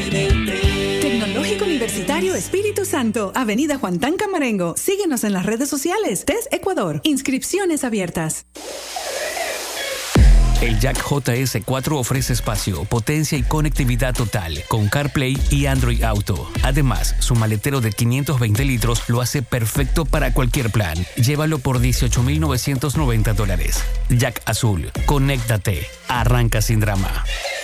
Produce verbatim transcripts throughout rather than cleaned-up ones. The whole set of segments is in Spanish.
diferente. Tecnológico Universitario Espíritu Santo, Avenida Juan Tan Camarengo. Síguenos en las redes sociales. T E S Ecuador. Inscripciones abiertas. El Jack J S cuatro ofrece espacio, potencia y conectividad total con CarPlay y Android Auto. Además, su maletero de quinientos veinte litros lo hace perfecto para cualquier plan. Llévalo por dieciocho mil novecientos noventa dólares. Jack Azul, conéctate. Arranca sin drama.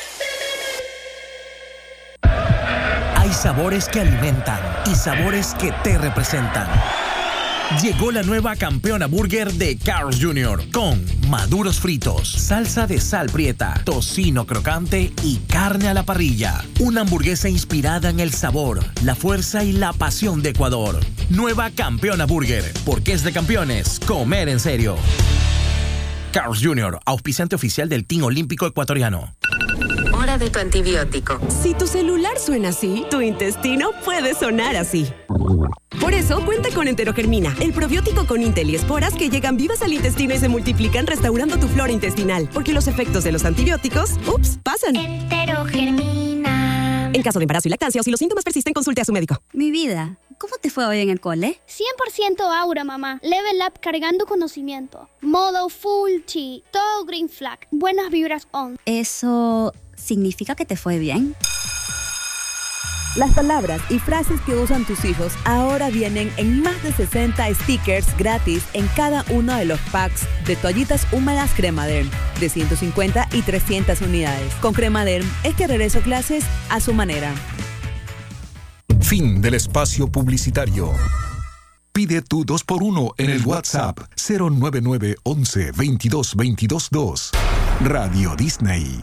Hay sabores que alimentan y sabores que te representan. Llegó la nueva Campeona Burger de Carl's junior con maduros fritos, salsa de sal prieta, tocino crocante y carne a la parrilla. Una hamburguesa inspirada en el sabor, la fuerza y la pasión de Ecuador. Nueva Campeona Burger, porque es de campeones comer en serio. Carl's junior, auspiciante oficial del Team Olímpico Ecuatoriano. Hora de tu antibiótico. Si tu celular suena así, tu intestino puede sonar así. Por eso, cuenta con Enterogermina, el probiótico con Intel y esporas que llegan vivas al intestino y se multiplican restaurando tu flora intestinal. Porque los efectos de los antibióticos, ups, pasan. Enterogermina. En caso de embarazo y lactancia o si los síntomas persisten, consulte a su médico. Mi vida, ¿cómo te fue hoy en el cole? cien por ciento Aura, mamá. Level Up cargando conocimiento. Modo Full Chi. Todo Green Flag. Buenas vibras on. ¿Eso significa que te fue bien? Las palabras y frases que usan tus hijos ahora vienen en más de sesenta stickers gratis en cada uno de los packs de toallitas húmedas Cremaderm de ciento cincuenta y trescientas unidades. Con Cremaderm es que regreso a clases a su manera. Fin del espacio publicitario. Pide tu dos por uno en el WhatsApp cero nueve nueve once veintidós veintidós dos. Radio Disney.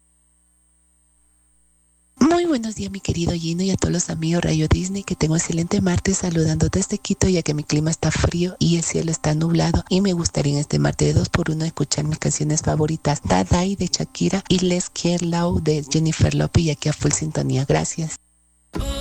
Muy buenos días, mi querido Gino, y a todos los amigos Radio Disney, que tengo excelente martes saludando desde Quito, ya que mi clima está frío y el cielo está nublado, y me gustaría en este martes de dos por uno escuchar mis canciones favoritas, Dadai de Shakira y Les Quiero Lau de Jennifer Lopez, y aquí a full sintonía. Gracias.